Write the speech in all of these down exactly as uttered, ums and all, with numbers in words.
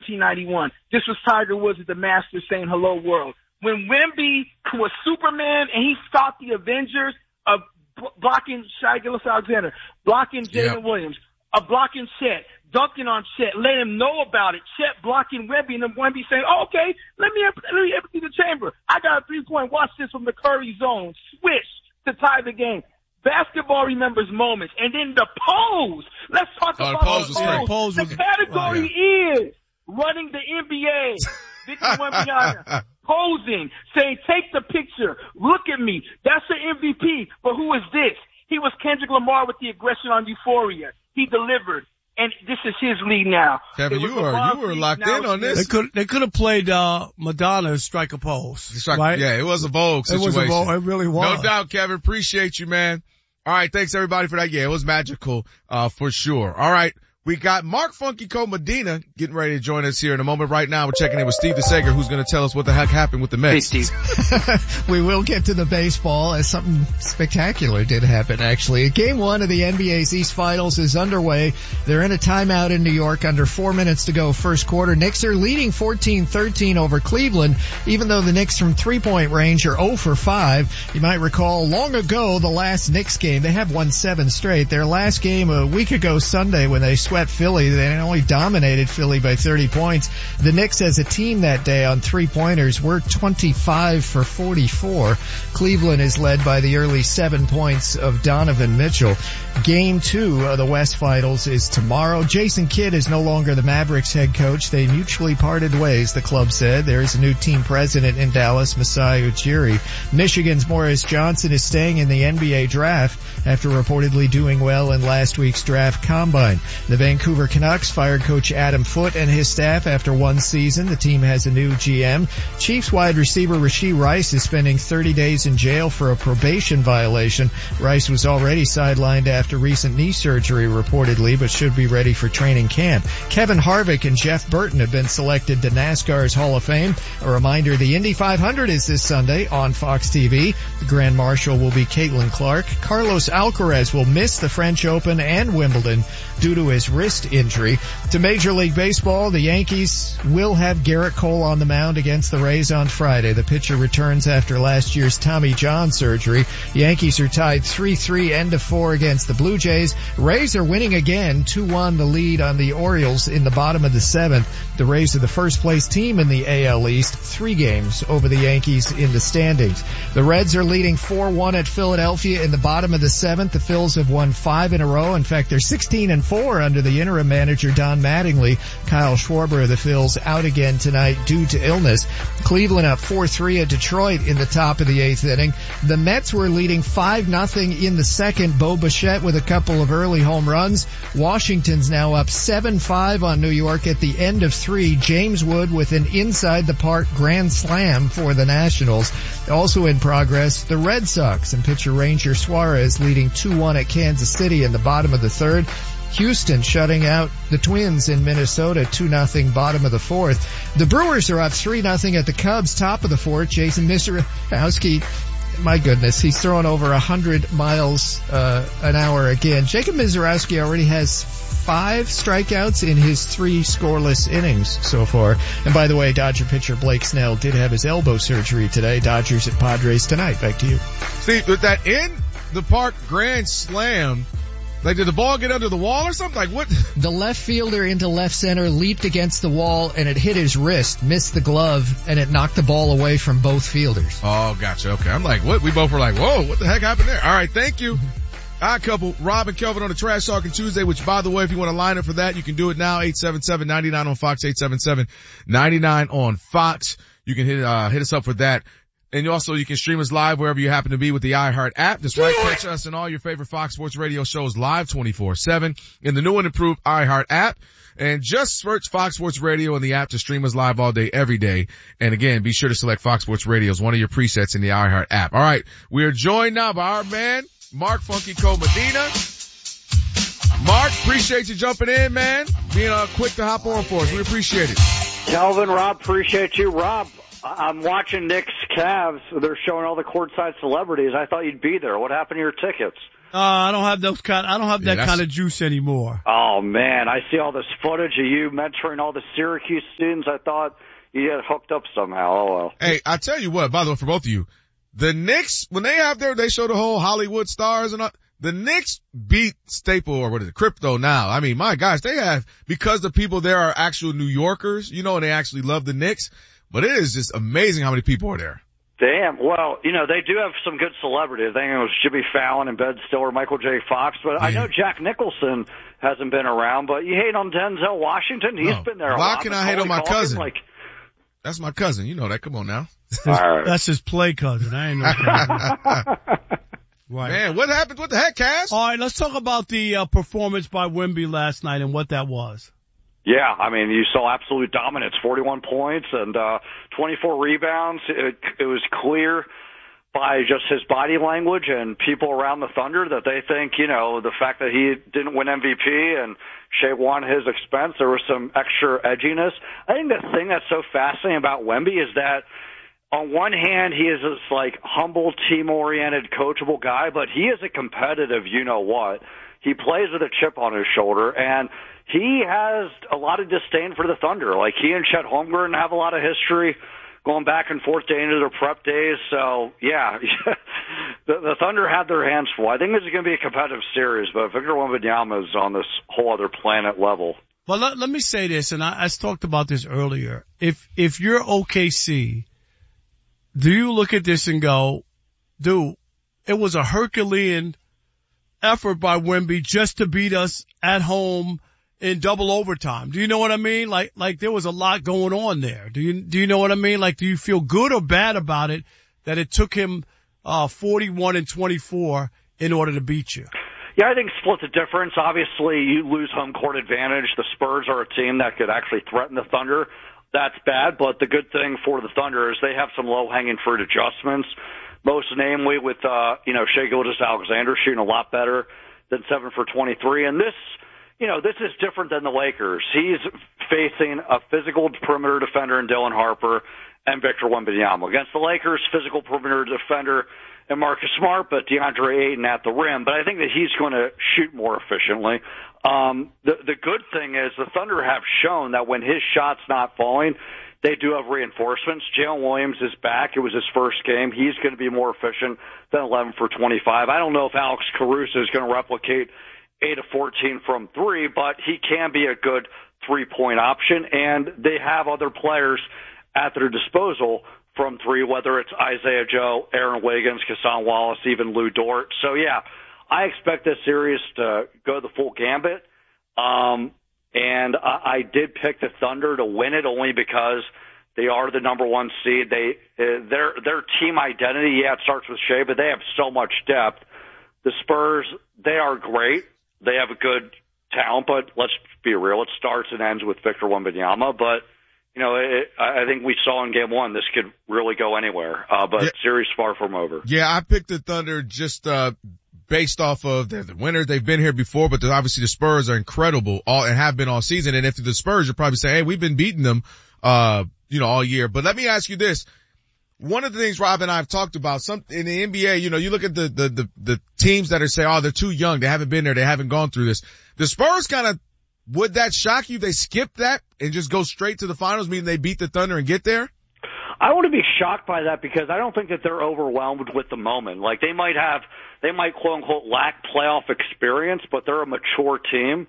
nineteen ninety-one. This was Tiger Woods at the Masters saying hello world. When Wemby was Superman and he stopped the Avengers of blocking Shai Gilgeous-Alexander, blocking Jalen yep. Williams, of blocking Chet, dunking on Chet, let him know about it. Chet blocking Wemby, and then Wemby saying, oh, okay, let me, let me empty the chamber. I got a three-point. Watch this from the Curry zone. Swish to tie the game. Basketball remembers moments. And then the pose. Let's talk oh, about the pose. the pose. pose. Was, the category oh, yeah. is running the N B A. Victor Wembanyama posing, saying, take the picture. Look at me. That's the M V P. But who is this? He was Kendrick Lamar with the aggression on Euphoria. He delivered. And this is his lead now. Kevin, you were, you were locked in on this. They could, they could have played, uh, Madonna's Strike a Pose. Strike, right? Yeah, it was a Vogue situation. It was a Vogue. It really was. No doubt, Kevin. Appreciate you, man. All right. Thanks everybody for that. Yeah, it was magical, uh, for sure. All right. We got Mark Funky Cole Medina getting ready to join us here in a moment. Right now, we're checking in with Steve DeSager, who's going to tell us what the heck happened with the Mets. Hey, Steve. We will get to the baseball as something spectacular did happen, actually. Game one of the N B A's East Finals is underway. They're in a timeout in New York, under four minutes to go first quarter. Knicks are leading fourteen thirteen over Cleveland, even though the Knicks from three-point range are zero for five. You might recall long ago, the last Knicks game, they have won seven straight. Their last game a week ago Sunday when they swept Philly, they only dominated Philly by thirty points. The Knicks as a team that day on three-pointers were twenty-five for forty-four. Cleveland is led by the early seven points of Donovan Mitchell. Game two of the West Finals is tomorrow. Jason Kidd is no longer the Mavericks head coach. They mutually parted ways, the club said. There is a new team president in Dallas, Masai Ujiri. Michigan's Morris Johnson is staying in the N B A draft after reportedly doing well in last week's draft combine. The Vancouver Canucks fired coach Adam Foote and his staff after one season. The team has a new G M. Chiefs wide receiver Rashee Rice is spending thirty days in jail for a probation violation. Rice was already sidelined after recent knee surgery reportedly, but should be ready for training camp. Kevin Harvick and Jeff Burton have been selected to NASCAR's Hall of Fame. A reminder, the Indy five hundred is this Sunday on Fox T V. The Grand Marshal will be Caitlin Clark. Carlos Alcaraz will miss the French Open and Wimbledon due to his wrist injury. To Major League Baseball, the Yankees will have Garrett Cole on the mound against the Rays on Friday. The pitcher returns after last year's Tommy John surgery. The Yankees are tied three three, end of four against the Blue Jays. Rays are winning again, two one the lead on the Orioles in the bottom of the seventh. The Rays are the first place team in the A L East, three games over the Yankees in the standings. The Reds are leading four one at Philadelphia in the bottom of the seventh. The Phils have won five in a row. In fact, they're sixteen and four under the interim manager Don Mattingly. Kyle Schwarber of the Phils out again tonight due to illness. Cleveland up four three at Detroit in the top of the eighth inning. The Mets were leading five nothing in the second. Bo Bichette with a couple of early home runs. Washington's now up seven five on New York at the end of three. James Wood with an inside the park grand slam for the Nationals. Also in progress, the Red Sox and pitcher Ranger Suarez leading two one at Kansas City in the bottom of the third. Houston shutting out the Twins in Minnesota, two nothing bottom of the fourth. The Brewers are up three nothing at the Cubs, top of the fourth. Jason Misiorowski, my goodness, he's throwing over one hundred miles uh, an hour again. Jacob Misiorowski already has five strikeouts in his three scoreless innings so far. And by the way, Dodger pitcher Blake Snell did have his elbow surgery today. Dodgers at Padres tonight. Back to you. Steve, with that in the park grand slam, like, did the ball get under the wall or something? Like, what? The left fielder into left center leaped against the wall, and it hit his wrist, missed the glove, and it knocked the ball away from both fielders. Oh, gotcha. Okay. I'm like, what? We both were like, whoa, what the heck happened there? All right, thank you. Odd couple, Rob and Kelvin on the Trash Talking Tuesday, which, by the way, if you want to line up for that, you can do it now, eight seven seven, nine nine on Fox, eight seven seven, nine nine on Fox. You can hit, uh, hit us up for that. And also, you can stream us live wherever you happen to be with the iHeart app. That's right. Catch us and all your favorite Fox Sports Radio shows live twenty-four seven in the new and improved iHeart app. And just search Fox Sports Radio in the app to stream us live all day, every day. And again, be sure to select Fox Sports Radio as one of your presets in the iHeart app. All right. We are joined now by our man, Mark Funky Cole Medina. Mark, appreciate you jumping in, man. Being uh, quick to hop on for us. We appreciate it. Kelvin, Rob, appreciate you. Rob, I'm watching Knicks Cavs. They're showing all the courtside celebrities. I thought you'd be there. What happened to your tickets? Uh, I don't have those kind. I don't have Yeah, that kind of juice anymore. Oh man, I see all this footage of you mentoring all the Syracuse students. I thought you had hooked up somehow. Oh well. Hey, I tell you what, by the way, for both of you, the Knicks, when they have their, they show the whole Hollywood stars and all, the Knicks beat Staple, or what is it, Crypto now. I mean, my gosh, they have, because the people there are actual New Yorkers, you know, and they actually love the Knicks, but it is just amazing how many people are there. Damn. Well, you know, they do have some good celebrities. I think it was Jimmy Fallon and Ben Stiller, Michael J. Fox, but yeah. I know Jack Nicholson hasn't been around, but you hate on Denzel Washington? He's no. been there a Why lot. can I hate on my cousin? Like, That's my cousin. You know that. Come on now. all right. That's his play cousin. I ain't no cousin. Right. Man, what happened? What the heck, Cass? All right, let's talk about the uh, performance by Wemby last night and what that was. Yeah, I mean, you saw absolute dominance, forty-one points and uh twenty-four rebounds. It, it was clear by just his body language and people around the Thunder that they think, you know, the fact that he didn't win M V P and Shea won his expense, there was some extra edginess. I think the thing that's so fascinating about Wemby is that on one hand, he is this like humble, team-oriented, coachable guy, but he is a competitive you-know-what. He plays with a chip on his shoulder, and he has a lot of disdain for the Thunder. Like, he and Chet Holmgren have a lot of history going back and forth day into their prep days. So, yeah, the, the Thunder had their hands full. I think this is going to be a competitive series, but Victor Wembanyama is on this whole other planet level. Well, let, let me say this, and I, I talked about this earlier. If if you're O K C, do you look at this and go, dude, it was a Herculean effort by Wemby just to beat us at home in double overtime. Do you know what I mean? Like, like there was a lot going on there. Do you, do you know what I mean? Like, do you feel good or bad about it that it took him, uh, forty-one and twenty-four in order to beat you? Yeah, I think split the difference. Obviously, you lose home court advantage. The Spurs are a team that could actually threaten the Thunder. That's bad, but the good thing for the Thunder is they have some low-hanging fruit adjustments, most namely with, uh, you know, Shai Gilgeous-Alexander shooting a lot better than seven for twenty-three. And this, you know, this is different than the Lakers. He's facing a physical perimeter defender in Dylan Harper and Victor Wembanyama. Against the Lakers, physical perimeter defender and Marcus Smart, but DeAndre Ayton at the rim. But I think that he's going to shoot more efficiently. Um, the, the good thing is the Thunder have shown that when his shot's not falling, they do have reinforcements. Jalen Williams is back. It was his first game. He's going to be more efficient than eleven for twenty-five. I don't know if Alex Caruso is going to replicate eight of fourteen from three, but he can be a good three-point option, and they have other players at their disposal from three, whether it's Isaiah Joe, Aaron Wiggins, Kassan Wallace, even Lou Dort. So, yeah, I expect this series to go the full gambit. Um, and I, I did pick the Thunder to win it only because they are the number one seed. They uh, their their team identity, yeah, it starts with Shea, but they have so much depth. The Spurs, they are great. They have a good talent, but let's be real, it starts and ends with Victor Wembanyama. But you know, it, I think we saw in game one this could really go anywhere. Uh, but yeah. Series far from over. Yeah, I picked the Thunder just uh based off of the, the winners. They've been here before, but obviously the Spurs are incredible all and have been all season. And if the Spurs, you're probably saying, hey, we've been beating them, uh, you know, all year. But let me ask you this. One of the things Rob and I have talked about, some in the N B A, you know, you look at the, the, the, the teams that are saying, oh, they're too young. They haven't been there. They haven't gone through this. The Spurs kind of, would that shock you? They skip that and just go straight to the finals, meaning they beat the Thunder and get there? I want to be shocked by that because I don't think that they're overwhelmed with the moment. Like they might have, they might quote unquote lack playoff experience, but they're a mature team.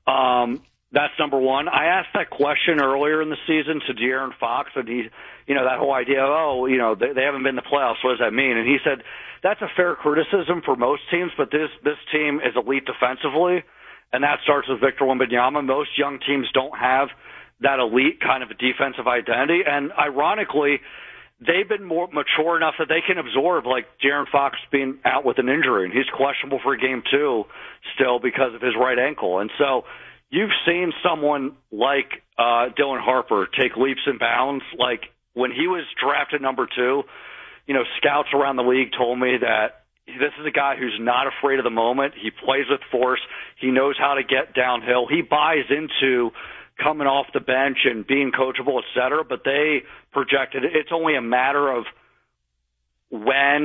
Um, that's number one. I asked that question earlier in the season to De'Aaron Fox, and he, you know, that whole idea of, oh, you know, they, they haven't been in the playoffs. What does that mean? And he said that's a fair criticism for most teams, but this this team is elite defensively, and that starts with Victor Wembanyama. Most young teams don't have that elite kind of a defensive identity. And ironically, they've been more mature enough that they can absorb, like De'Aaron Fox being out with an injury, and he's questionable for game two still because of his right ankle. And so you've seen someone like uh Dylan Harper take leaps and bounds. Like when he was drafted number two, you know, scouts around the league told me that this is a guy who's not afraid of the moment. He plays with force. He knows how to get downhill. He buys into coming off the bench and being coachable, et cetera, but they projected it's only a matter of when,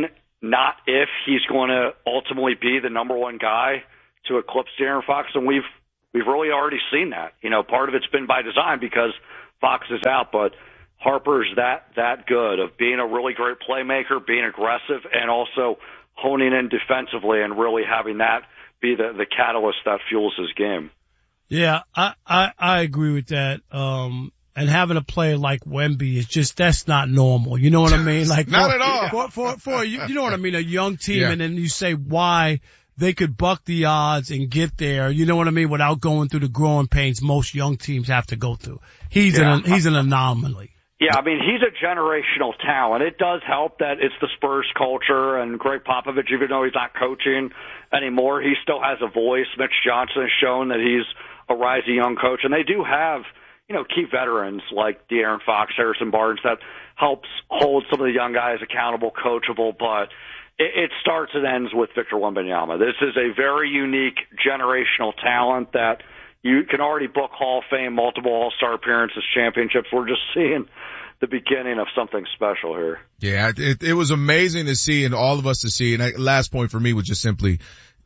not if he's going to ultimately be the number one guy to eclipse De'Aaron Fox, and we've we've really already seen that. You know, part of it's been by design because Fox is out, but Harper's that that good of being a really great playmaker, being aggressive, and also honing in defensively and really having that be the, the catalyst that fuels his game. Yeah, I, I, I agree with that. Um, and having a player like Wemby is just, that's not normal. You know what I mean? Like, not for, at all. For, for, for, you, you know what I mean? A young team, yeah. and then you say why they could buck the odds and get there. You know what I mean? Without going through the growing pains most young teams have to go through. He's yeah. an, he's an anomaly. Yeah, I mean, he's a generational talent. It does help that it's the Spurs culture, and Greg Popovich, even though he's not coaching anymore, he still has a voice. Mitch Johnson has shown that he's a rising young coach, and they do have, you know, key veterans like De'Aaron Fox, Harrison Barnes, that helps hold some of the young guys accountable, coachable, but it, it starts and ends with Victor Wembanyama. This is a very unique generational talent that you can already book Hall of Fame, multiple All-Star appearances, championships. We're just seeing the beginning of something special here. Yeah, it, it was amazing to see, and all of us to see. And that last point for me was just simply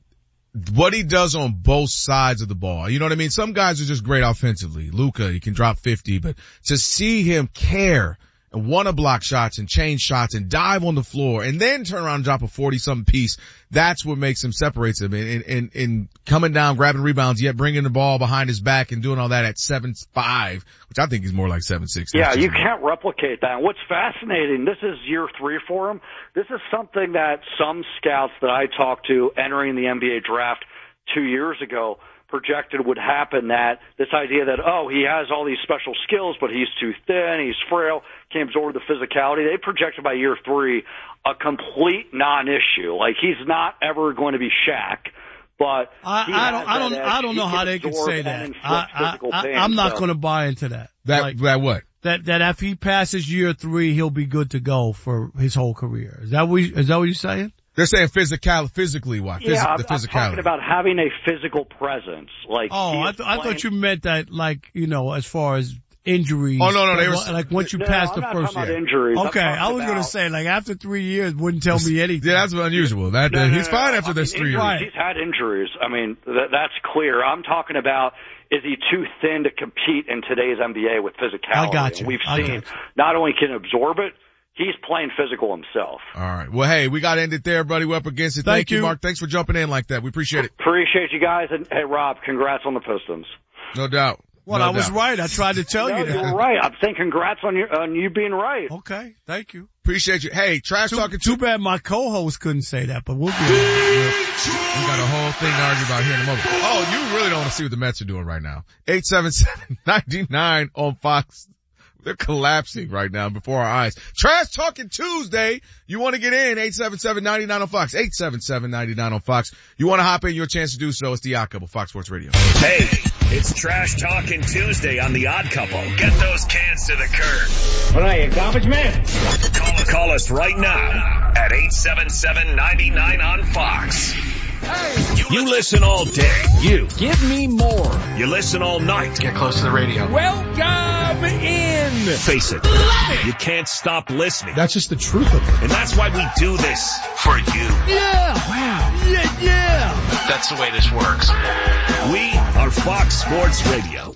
what he does on both sides of the ball. You know what I mean? Some guys are just great offensively. Luka, he can drop fifty, but to see him care and want to block shots and change shots and dive on the floor and then turn around and drop a forty-something piece, that's what makes him, separates him. And, and, and coming down, grabbing rebounds, yet bringing the ball behind his back and doing all that at seven five, which I think is more like seven six. Yeah, you can't replicate that. And what's fascinating, this is year three for him. This is something that some scouts that I talked to entering the N B A draft two years ago projected would happen, that this idea that, oh, he has all these special skills, but he's too thin, he's frail, can't absorb the physicality. They projected by year three a complete non-issue. Like, he's not ever going to be Shaq. But I, I don't, I don't, I don't know how they could say that. I, I, I, I'm not so. going to buy into that. That, like, that what? That, that if he passes year three, he'll be good to go for his whole career. Is that what, you, is that what you're saying? They're saying physical, physically why? Yeah, Physi- I'm, the physicality. I'm talking about having a physical presence. Like, oh, I, th- I thought you meant that, like, you know, as far as injuries. Oh no, no, they were like once you no, pass I'm the not first talking year. About injuries. Okay, I was about... going to say, like, after three years, wouldn't tell me anything. Yeah, that's unusual. That no, uh, no, he's no, fine no. after I this mean, three years. Right. He's had injuries. I mean, that, that's clear. I'm talking about, is he too thin to compete in today's N B A with physicality? I got you. And we've I seen not only can absorb it, he's playing physical himself. All right. Well, hey, we got to end it there, buddy. We're up against it. Thank, Thank you, you, Mark. Thanks for jumping in like that. We appreciate it. Appreciate you guys. And hey, Rob, congrats on the Pistons. No doubt. Well, no I was doubt. right. I tried to tell no, you that. You're right. I'm saying congrats on your on you being right. Okay. Thank you. Appreciate you. Hey, trash too, talking. Too bad my co-host couldn't say that, but we'll get it. We got a whole thing to argue about here in a moment. Oh, you really don't want to see what the Mets are doing right now. eight seven seven, nine nine on Fox. They're collapsing right now before our eyes. Trash Talking Tuesday. You want to get in? eight seven seven, nine nine on Fox. eight seven seven, nine nine on Fox. You want to hop in? Your chance to do so. It's the Odd Couple, Fox Sports Radio. Hey, it's Trash Talking Tuesday on the Odd Couple. Get those cans to the curb. What are you, garbage man? Call, call us right now at eight seven seven, nine nine on Fox. Hey, you, you listen all day. You. Give me more. You listen all night. Get close to the radio. Welcome in. Face it. You can't stop listening. That's just the truth of it. And that's why we do this for you. Yeah. Wow. Yeah, yeah. That's the way this works. We are Fox Sports Radio.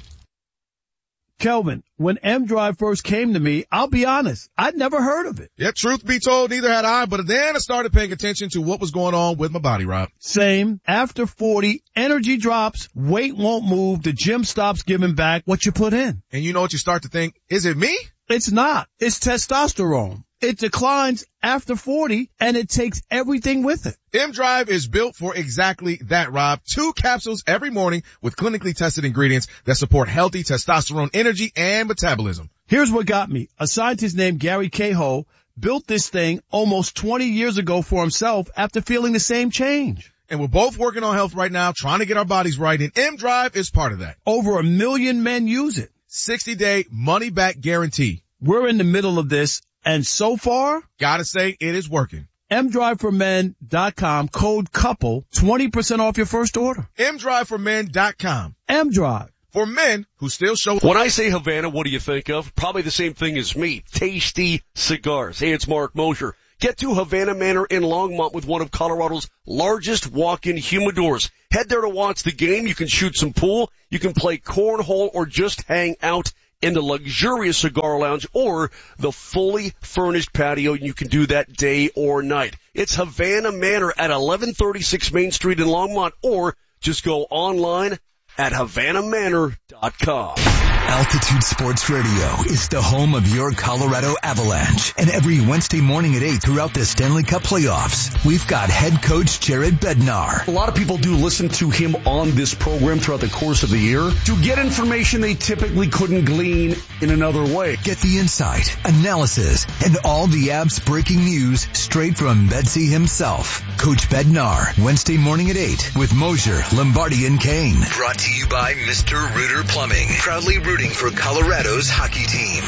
Kelvin, when M-Drive first came to me, I'll be honest, I'd never heard of it. Yeah, truth be told, neither had I, but then I started paying attention to what was going on with my body, Rob. Same. After forty, energy drops, weight won't move, the gym stops giving back what you put in. And you know what you start to think? Is it me? It's not. It's testosterone. It declines after forty, and it takes everything with it. M-Drive is built for exactly that, Rob. Two capsules every morning with clinically tested ingredients that support healthy testosterone energy and metabolism. Here's what got me. A scientist named Gary Cahill built this thing almost twenty years ago for himself after feeling the same change. And we're both working on health right now, trying to get our bodies right, and M-Drive is part of that. Over a million men use it. sixty-day money-back guarantee. We're in the middle of this, and so far, gotta say, it is working. M drive for men dot com, code COUPLE, twenty percent off your first order. M drive for men dot com. M-Drive. For men who still show... When I say Havana, what do you think of? Probably the same thing as me. Tasty cigars. Hey, it's Mark Mosher. Get to Havana Manor in Longmont with one of Colorado's largest walk-in humidors. Head there to watch the game. You can shoot some pool, you can play cornhole, or just hang out in the luxurious cigar lounge or the fully furnished patio. You can do that day or night. It's Havana Manor at eleven thirty-six Main Street in Longmont, or just go online at havana manor dot com. Altitude Sports Radio is the home of your Colorado Avalanche. And every Wednesday morning at eight throughout the Stanley Cup playoffs, we've got head coach Jared Bednar. A lot of people do listen to him on this program throughout the course of the year to get information they typically couldn't glean in another way. Get the insight, analysis, and all the Avs breaking news straight from Bedsy himself. Coach Bednar, Wednesday morning at eight with Mosier, Lombardi, and Kane. Brought to you by Mister Rooter Plumbing. Proudly rooting for Colorado's hockey team.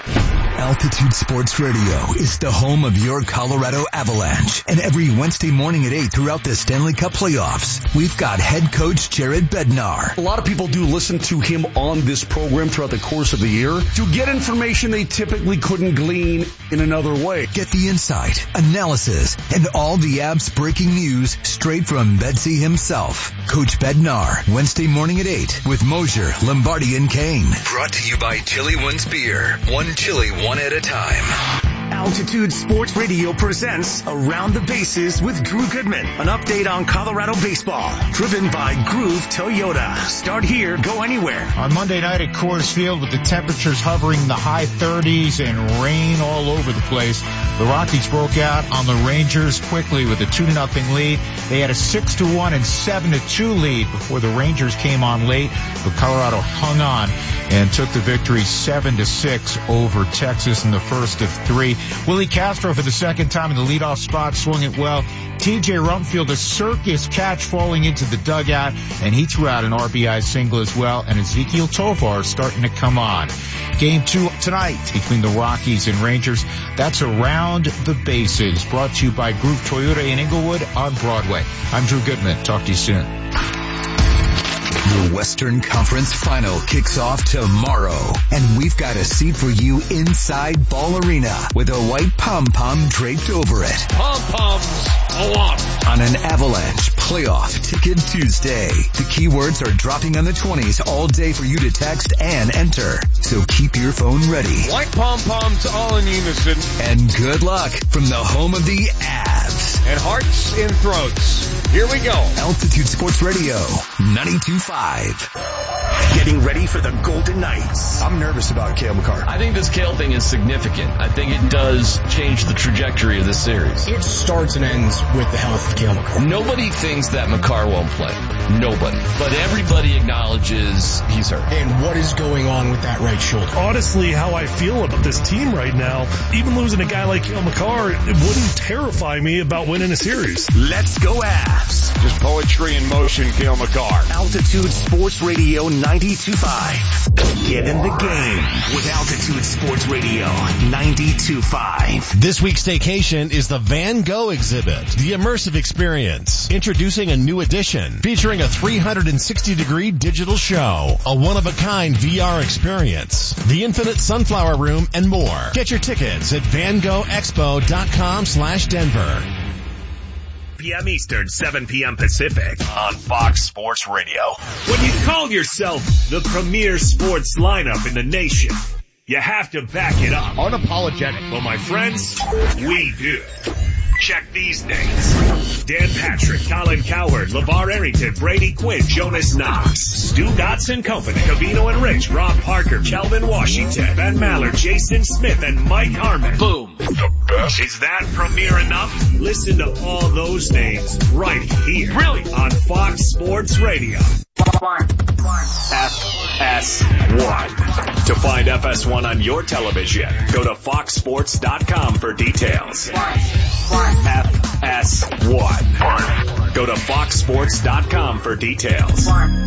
Altitude Sports Radio is the home of your Colorado Avalanche. And every Wednesday morning at eight throughout the Stanley Cup playoffs, we've got head coach Jared Bednar. A lot of people do listen to him on this program throughout the course of the year to get information they typically couldn't glean in another way. Get the insight, analysis, and all the Avs breaking news straight from Bedsy himself. Coach Bednar, Wednesday morning at eight with Mosier, Lombardi, and Kane. Brought to you by Chili One's Beer. One chili, one at a time. Altitude Sports Radio presents Around the Bases with Drew Goodman. An update on Colorado baseball. Driven by Groove Toyota. Start here, go anywhere. On Monday night at Coors Field, with the temperatures hovering in the high thirties and rain all over the place, the Rockies broke out on the Rangers quickly with a two to nothing lead. They had a six to one and seven to two lead before the Rangers came on late, but Colorado hung on and took the victory seven to six over Texas in the first of three. Willie Castro for the second time in the leadoff spot, swung it well. T J Rumfield, a circus catch falling into the dugout, and he threw out an R B I single as well, and Ezekiel Tovar starting to come on. Game two tonight between the Rockies and Rangers. That's Around the Bases, brought to you by Groove Toyota in Inglewood on Broadway. I'm Drew Goodman. Talk to you soon. The Western Conference Final kicks off tomorrow, and we've got a seat for you inside Ball Arena with a white pom-pom draped over it. Pom-poms go on. On an Avalanche Playoff Ticket Tuesday. The keywords are dropping on the twenties all day for you to text and enter. So keep your phone ready. White pom-poms all in unison. And good luck from the home of the Avs. And hearts in throats. Here we go. Altitude Sports Radio, ninety-two point five. Getting ready for the Golden Knights. I'm nervous about Cale Makar. I think this Cale thing is significant. I think it does change the trajectory of this series. It starts and ends with the health of Cale Makar. Nobody thinks that Makar won't play. Nobody. But everybody acknowledges he's hurt. And what is going on with that right shoulder? Honestly, how I feel about this team right now, even losing a guy like Cale Makar, it wouldn't terrify me about winning a series. Let's go Avs. Just poetry in motion, Cale Makar. Altitude Sports Radio ninety-two point five. Get in the game with Altitude Sports Radio ninety-two point five. This week's staycation is the Van Gogh exhibit, the immersive experience. Introducing a new edition featuring a three hundred sixty degree digital show, a one-of-a-kind V R experience, the infinite sunflower room, and more. Get your tickets at van gogh expo dot com slash Denver. P M Eastern, seven p.m. Pacific on Fox Sports Radio. When you call yourself the premier sports lineup in the nation, you have to back it up. Unapologetic. Well, my friends, we do. Check these names. Dan Patrick, Colin Cowherd, LeVar Arrington, Brady Quinn, Jonas Knox, Stu Dotson Company, Cavino and Rich, Rob Parker, Calvin Washington, Ben Maller, Jason Smith, and Mike Harmon. Boom. The best. Is that premier enough? Listen to all those names right here. Really? On Fox Sports Radio. One. F S one. To find F S one on your television, go to fox sports dot com for details. F S one. Go to fox sports dot com for details.